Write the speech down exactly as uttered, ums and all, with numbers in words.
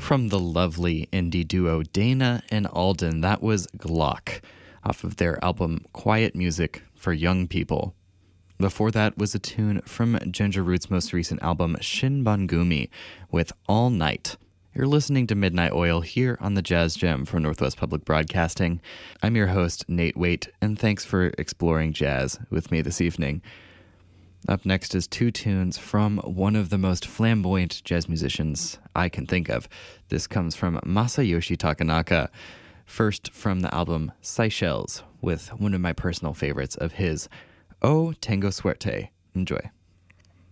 From the lovely indie duo Dana and Alden, that was Glock, off of their album Quiet Music for Young People. Before that was a tune from Ginger Root's most recent album Shin Bangumi with All Night. You're listening to Midnight Oil here on the Jazz Gem from Northwest Public Broadcasting. I'm your host, Nate Waite, and thanks for exploring jazz with me this evening. Up next is two tunes from one of the most flamboyant jazz musicians I can think of. This comes from Masayoshi Takanaka. First from the album Seychelles, with one of my personal favorites of his, Oh Tango Suerte. Enjoy.